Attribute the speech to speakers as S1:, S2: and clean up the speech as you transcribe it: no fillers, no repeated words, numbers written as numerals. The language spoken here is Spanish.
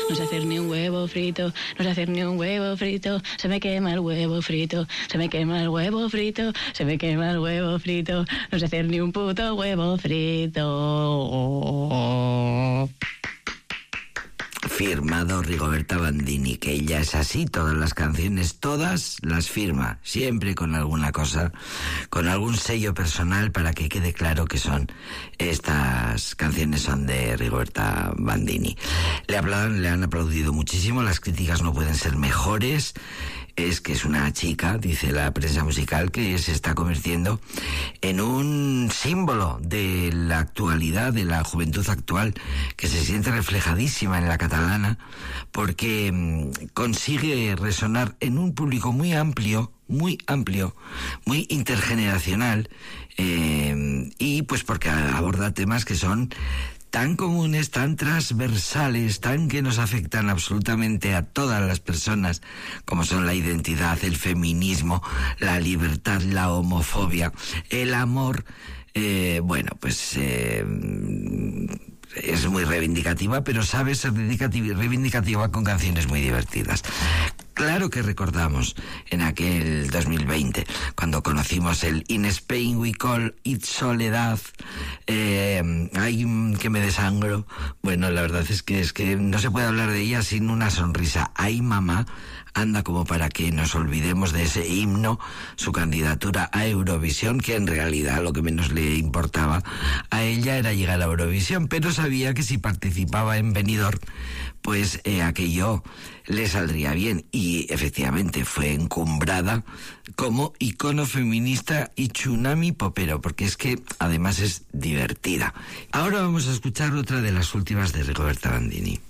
S1: no sé hacer ni un huevo frito, no sé hacer ni un huevo frito, se me quema el huevo frito, se me quema el huevo frito, se me quema el huevo frito, no sé hacer ni un puto huevo frito.
S2: Firmado Rigoberta Bandini, que ella es así, todas las canciones, todas las firma, siempre con alguna cosa, con algún sello personal para que quede claro que estas canciones son de Rigoberta Bandini. Le han aplaudido muchísimo, las críticas no pueden ser mejores. Es que es una chica, dice la prensa musical, que se está convirtiendo en un símbolo de la actualidad, de la juventud actual, que se siente reflejadísima en la catalana, porque consigue resonar en un público muy amplio, muy intergeneracional, y pues porque aborda temas que son tan comunes, tan transversales, tan que nos afectan absolutamente a todas las personas, como son la identidad, el feminismo, la libertad, la homofobia, el amor. Es muy reivindicativa, pero sabe ser reivindicativa con canciones muy divertidas. Claro que recordamos en aquel 2020, cuando conocimos el In Spain We Call It Soledad, ay, que me desangro. Bueno, la verdad es que no se puede hablar de ella sin una sonrisa. Ay, mamá, anda, como para que nos olvidemos de ese himno, su candidatura a Eurovisión, que en realidad lo que menos le importaba a ella era llegar a Eurovisión, pero sabía que si participaba en Benidorm, pues aquello le saldría bien, y efectivamente fue encumbrada como icono feminista y tsunami popero, porque es que además es divertida. Ahora vamos a escuchar otra de las últimas de Rigoberta Bandini.